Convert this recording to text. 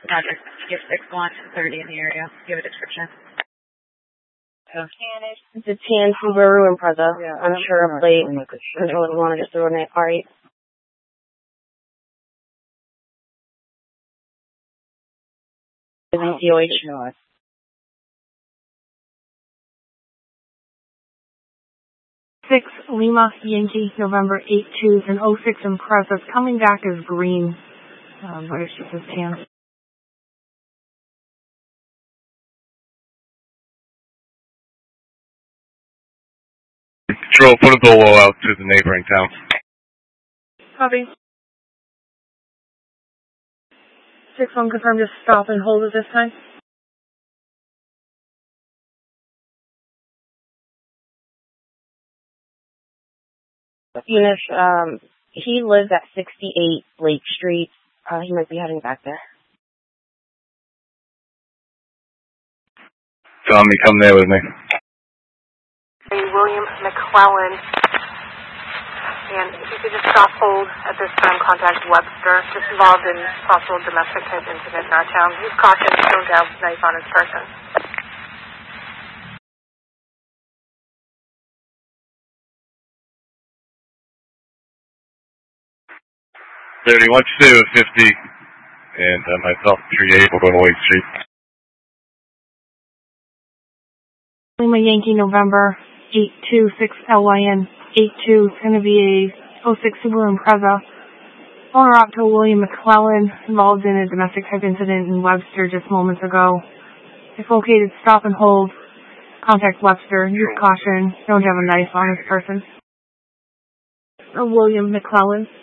Roger. Give 6-1-30 in the area. Give a description. It's a tan Subaru Impreza. Yeah, I'm sure a plate. I don't really want to just throw an R8. COH. 6 Lima Yankee November 8-2 and 06 Impreza coming back as green. Where's just his tan? Control, put a Dolo out to the neighboring town. Copy. 6-1 confirm, just stop and hold at this time. Eunice, he lives at 68 Lake Street. He might be heading back there. Tommy, come there with me. William McClellan. And if you could just stop hold at this time, contact Webster. Just involved in possible domestic type incident in our town. Use caution, don't have a knife on his person. 30, what's 50, and myself, 38, we're going to Lake Street. Lima Yankee November 826 LYN 82. It's going to be a 06 Subaru Impreza. Owner up to William McClellan, involved in a domestic type incident in Webster just moments ago. If located, stop and hold. Contact Webster. Use caution. Don't have a knife on this person. William McClellan.